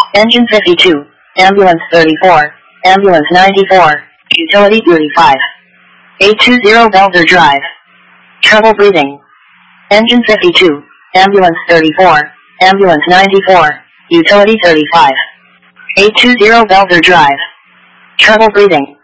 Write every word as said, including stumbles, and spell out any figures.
Engine fifty-two, Ambulance thirty-four, Ambulance ninety-four, Utility thirty-five. eight two zero Belzer Drive. Trouble breathing. Engine fifty-two, Ambulance thirty-four, Ambulance ninety-four, Utility thirty-five. eight two zero Belzer Drive. Trouble breathing.